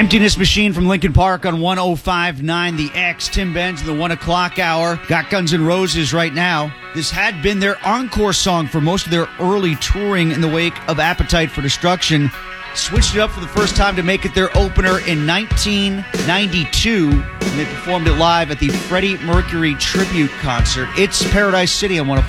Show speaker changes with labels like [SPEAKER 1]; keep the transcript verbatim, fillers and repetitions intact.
[SPEAKER 1] Emptiness Machine from Linkin Park on one oh five point nine The X. Tim Benz in the one o'clock hour. Got Guns N' Roses right now. This had been their encore song for most of their early touring in the wake of Appetite for Destruction. Switched it up for the first time to make it their opener in nineteen ninety-two, and they performed it live at the Freddie Mercury tribute concert. It's Paradise City on one oh five.